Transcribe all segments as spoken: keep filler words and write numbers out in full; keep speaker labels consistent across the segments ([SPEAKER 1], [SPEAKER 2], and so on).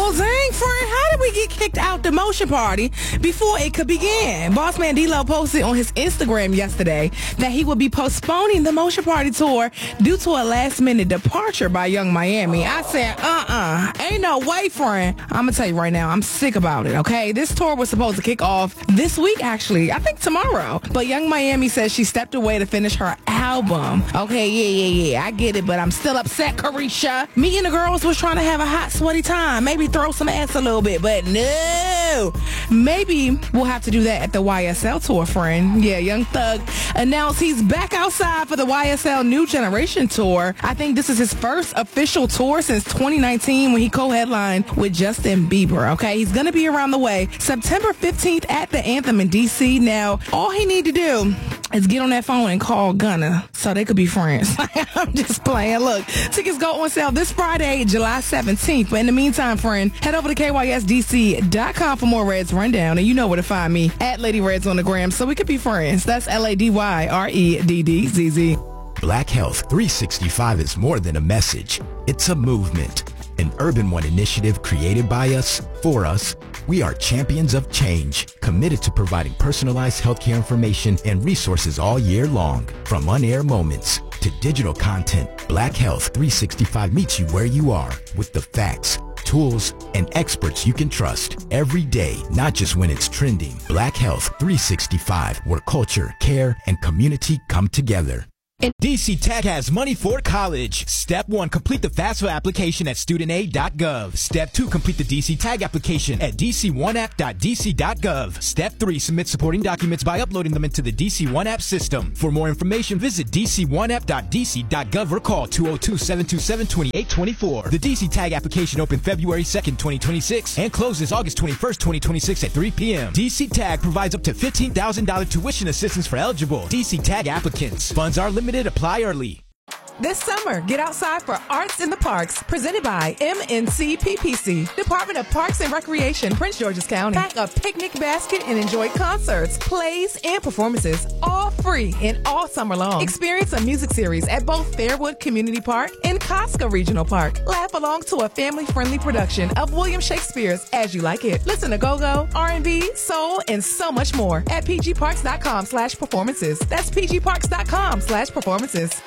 [SPEAKER 1] Well, dang, friend, how did we get kicked out the motion party before it could begin? Boss man D-Lo posted on his Instagram yesterday that he would be postponing the motion party tour due to a last-minute departure by Young Miami. I said, uh-uh, ain't no way, friend. I'm gonna tell you right now, I'm sick about it, okay? This tour was supposed to kick off this week, actually. I think tomorrow. But Young Miami says she stepped away to finish her album. Okay, yeah, yeah, yeah, I get it, but I'm still upset, Carisha. Me and the girls was trying to have a hot, sweaty time. Maybe throw some ass a little bit, but no. Maybe we'll have to do that at the Y S L tour, friend. Yeah, Young Thug announced he's back outside for the Y S L New Generation tour. I think this is his first official tour since twenty nineteen when he co-headlined with Justin Bieber, okay? He's gonna be around the way September fifteenth at the Anthem in D C. Now, all he need to do is get on that phone and call Gunna so they could be friends. I'm just playing. Look, tickets go on sale this Friday, July seventeenth. But in the meantime, friend, head over to K Y S D C dot com for more Reds Rundown. And you know where to find me, at Lady Reds on the gram, so we could be friends. That's L A D Y R E D D Z Z.
[SPEAKER 2] Black Health three sixty-five is more than a message. It's a movement. An Urban One initiative created by us, for us. We are champions of change, committed to providing personalized healthcare information and resources all year long. From on-air moments to digital content, Black Health three sixty-five meets you where you are with the facts, tools, and experts you can trust every day, not just when it's trending. Black Health three sixty-five, where culture, care, and community come together.
[SPEAKER 3] D C Tech has money for college. Step one, complete the FAFSA application at student aid dot gov. Step two, complete the D C Tag application at d c one app dot d c dot gov. Step three, submit supporting documents by uploading them into the D C one App system. For more information, visit d c one app dot d c dot gov or call two oh two, seven two seven, two eight two four. The D C Tag application opened February second, twenty twenty-six and closes August twenty-first, twenty twenty-six at three p.m. D C Tag provides up to fifteen thousand dollars tuition assistance for eligible D C Tag applicants. Funds are limited. Apply early.
[SPEAKER 4] This summer, get outside for Arts in the Parks, presented by M N C P P C, Department of Parks and Recreation, Prince George's County. Pack a picnic basket and enjoy concerts, plays, and performances, all free and all summer long. Experience a music series at both Fairwood Community Park and Costco Regional Park. Laugh along to a family-friendly production of William Shakespeare's As You Like It. Listen to go-go, R and B, soul, and so much more at p g parks dot com slash performances. That's p g parks dot com slash performances.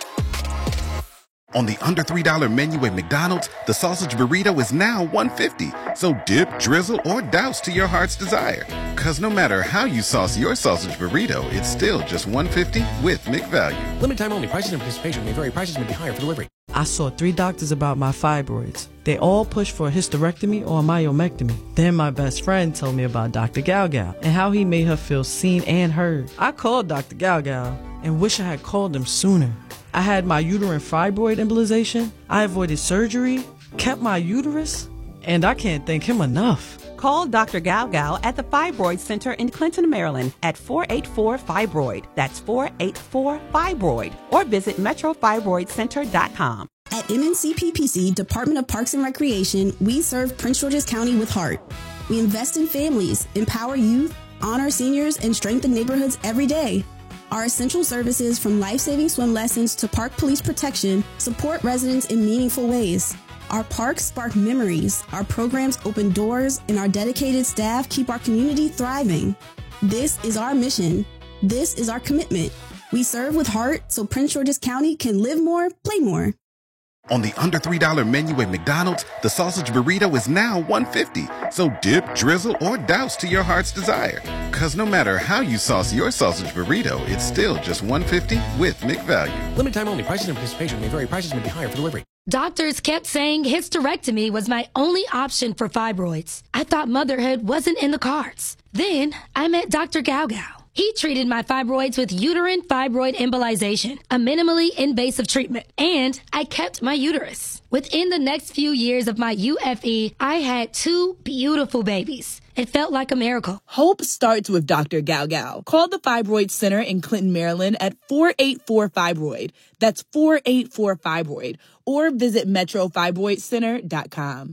[SPEAKER 5] On the under three dollar menu at McDonald's, the sausage burrito is now one fifty. So dip, drizzle, or douse to your heart's desire. Cause no matter how you sauce your sausage burrito, it's still just one fifty with McValue.
[SPEAKER 6] Limited time only. Prices and participation may vary. Prices may be higher for delivery.
[SPEAKER 7] I saw three doctors about my fibroids. They all pushed for a hysterectomy or a myomectomy. Then my best friend told me about Doctor Gal Gal and how he made her feel seen and heard. I called Doctor Gal Gal and wish I had called him sooner. I had my uterine fibroid embolization. I avoided surgery, kept my uterus, and I can't thank him enough.
[SPEAKER 8] Call Doctor Gal Gal at the Fibroid Center in Clinton, Maryland at four eight four fibroid. That's four eight four fibroid. Or visit metro fibroid center dot com.
[SPEAKER 9] At M N C P P C, Department of Parks and Recreation, we serve Prince George's County with heart. We invest in families, empower youth, honor seniors, and strengthen neighborhoods every day. Our essential services, from life-saving swim lessons to park police protection, support residents in meaningful ways. Our parks spark memories, our programs open doors, and our dedicated staff keep our community thriving. This is our mission. This is our commitment. We serve with heart so Prince George's County can live more, play more.
[SPEAKER 5] On the under three dollar menu at McDonald's, the sausage burrito is now one fifty. So dip, drizzle, or douse to your heart's desire. Cause no matter how you sauce your sausage burrito, it's still just one fifty with McValue.
[SPEAKER 6] Limited time only. Prices and participation may vary. Prices may be higher for delivery.
[SPEAKER 10] Doctors kept saying hysterectomy was my only option for fibroids. I thought motherhood wasn't in the cards. Then I met Doctor Gal Gal. He treated my fibroids with uterine fibroid embolization, a minimally invasive treatment, and I kept my uterus. Within the next few years of my U F E, I had two beautiful babies. It felt like a miracle.
[SPEAKER 11] Hope starts with Doctor Gal Gal. Call the Fibroid Center in Clinton, Maryland at four eight four fibroid. That's four eight four fibroid. Or visit metro fibroid center dot com.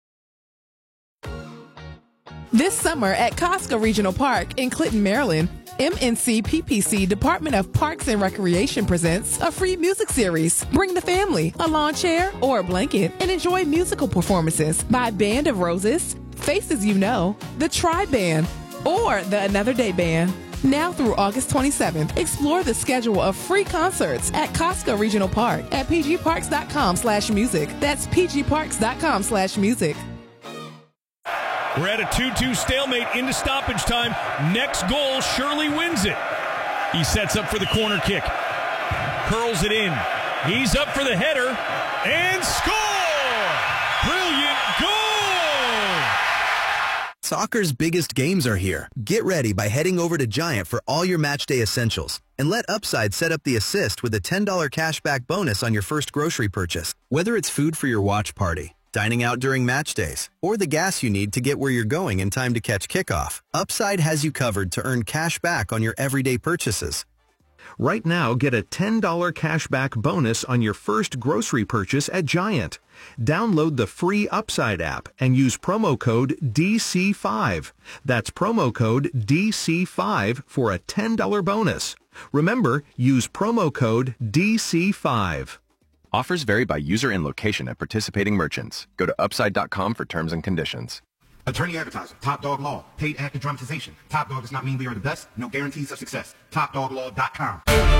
[SPEAKER 4] This summer at Costco Regional Park in Clinton, Maryland, M N C P P C Department of Parks and Recreation presents a free music series. Bring the family, a lawn chair, or a blanket, and enjoy musical performances by Band of Roses, Faces You Know, the Tribe Band, or the Another Day Band. Now through August twenty-seventh, explore the schedule of free concerts at Costco Regional Park at pgparks.com slash music. That's pgparks.com slash music.
[SPEAKER 12] We're at a two two stalemate into stoppage time. Next goal, Shirley wins it. He sets up for the corner kick. Curls it in. He's up for the header. And score! Brilliant goal!
[SPEAKER 13] Soccer's biggest games are here. Get ready by heading over to Giant for all your matchday essentials. And let Upside set up the assist with a ten dollars cashback bonus on your first grocery purchase. Whether it's food for your watch party, dining out during match days, or the gas you need to get where you're going in time to catch kickoff, Upside has you covered to earn cash back on your everyday purchases.
[SPEAKER 14] Right now, get a ten dollars cashback bonus on your first grocery purchase at Giant. Download the free Upside app and use promo code D C five. That's promo code D C five for a ten dollars bonus. Remember, use promo code D C five.
[SPEAKER 15] Offers vary by user and location at participating merchants. Go to upside dot com for terms and conditions.
[SPEAKER 16] Attorney Advertiser, Top Dog Law, paid actor dramatization. Top Dog does not mean we are the best. No guarantees of success. top dog law dot com.